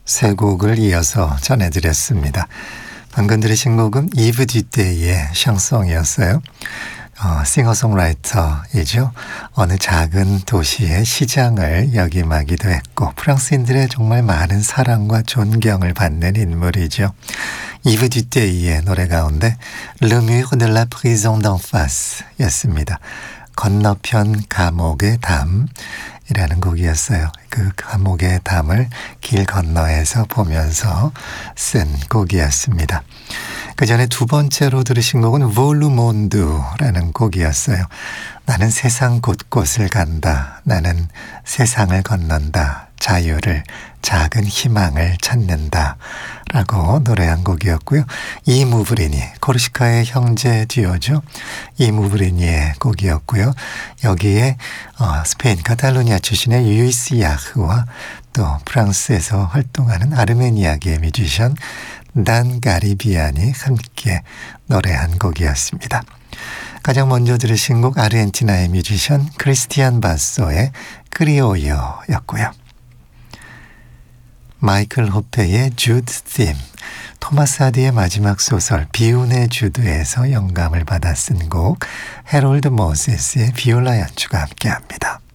세 곡을 이어서 전해드렸습니다. 방금 들으신 곡은 이브 듀데이의 샹송이었어요. 싱어송라이터이죠. 어느 작은 도시의 시장을 역임하기도 했고 프랑스인들의 정말 많은 사랑과 존경을 받는 인물이죠. 이브 듀데이의 노래 가운데 Le mur de la prison d'en face 였습니다. 건너편 감옥의 담이라는 곡이었어요. 그 감옥의 담을 길 건너에서 보면서 쓴 곡이었습니다. 그 전에 두 번째로 들으신 곡은 볼루몬드라는 곡이었어요. 나는 세상 곳곳을 간다. 나는 세상을 건넌다. 자유를, 작은 희망을 찾는다. 라고 노래한 곡이었고요. 이무브리니, 코르시카의 형제 듀오죠. 이무브리니의 곡이었고요. 여기에 스페인 카탈루니아 출신의 유이스 야흐와 또 프랑스에서 활동하는 아르메니아계 뮤지션 단 가리비안이 함께 노래한 곡이었습니다. 가장 먼저 들으신 곡 아르헨티나의 뮤지션 크리스티안 바소의 크리오요였고요. 마이클 호페의 주드 팀, 토마스 하디의 마지막 소설 비운의 주드에서 영감을 받아 쓴 곡 헤롤드 모세스의 비올라 연주가 함께합니다.